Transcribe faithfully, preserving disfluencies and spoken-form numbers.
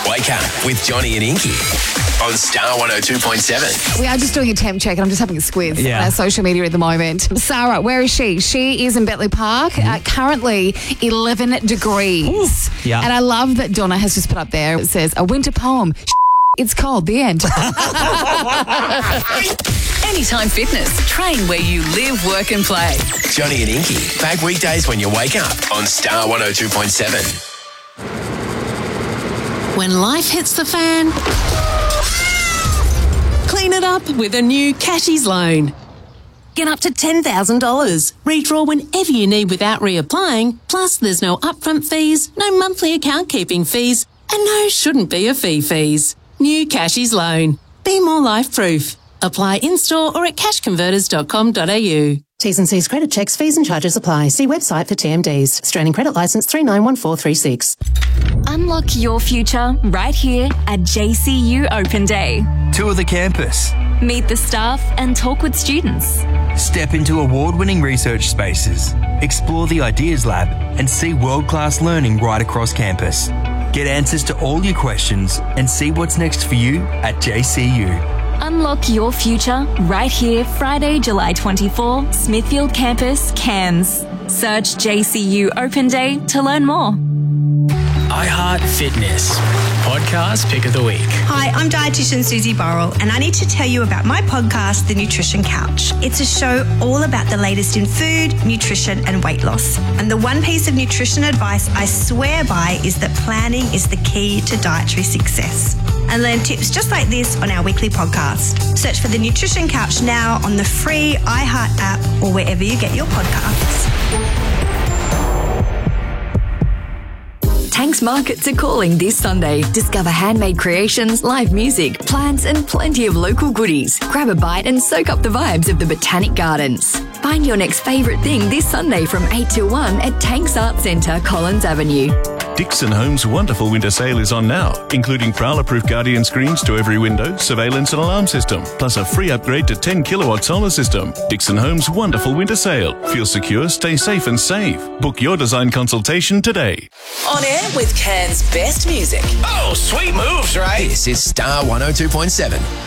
Wake Up with Johnny and Inky on Star one oh two point seven. We are just doing a temp check and I'm just having a squiz Yeah. on our social media at the moment. Sarah, where is she? She is in Bentley Park, Mm-hmm. uh, currently eleven degrees. Yeah. And I love that Donna has just put up there, it says, a winter poem. It's cold, the end. Anytime Fitness. Train where you live, work and play. Johnny and Inky, back weekdays when you wake up on Star one oh two point seven. When life hits the fan, clean it up with a new Cashies loan. Get up to ten thousand dollars. Redraw whenever you need without reapplying. Plus, there's no upfront fees, no monthly account keeping fees, and no shouldn't be a fee fees. New Cashies loan. Be more life-proof. Apply in-store or at cash converters dot com dot a u. T's and C's credit checks, fees and charges apply. See website for T M Ds. Australian Credit Licence three nine one four three six. Unlock your future right here at J C U Open Day. Tour the campus. Meet the staff and talk with students. Step into award-winning research spaces. Explore the Ideas Lab and see world-class learning right across campus. Get answers to all your questions and see what's next for you at J C U. Unlock your future right here Friday, July twenty-fourth, Smithfield Campus, Cairns. Search J C U Open Day to learn more. iHeart Fitness podcast pick of the week. Hi, I'm dietitian Susie Burrell, and I need to tell you about my podcast, The Nutrition Couch. It's a show all about the latest in food, nutrition, and weight loss. And the one piece of nutrition advice I swear by is that planning is the key to dietary success. And learn tips just like this on our weekly podcast. Search for The Nutrition Couch now on the free iHeart app or wherever you get your podcasts. Tanks Markets are calling this Sunday. Discover handmade creations, live music, plants and plenty of local goodies. Grab a bite and soak up the vibes of the Botanic Gardens. Find your next favourite thing this Sunday from eight till one at Tanks Art Centre, Collins Avenue. Dixon Homes' wonderful winter sale is on now, including prowler-proof Guardian screens to every window, surveillance and alarm system, plus a free upgrade to ten kilowatt solar system. Dixon Homes' wonderful winter sale. Feel secure, stay safe and save. Book your design consultation today. On air with Cairns' best music. Oh, sweet moves, right? This is Star one oh two point seven.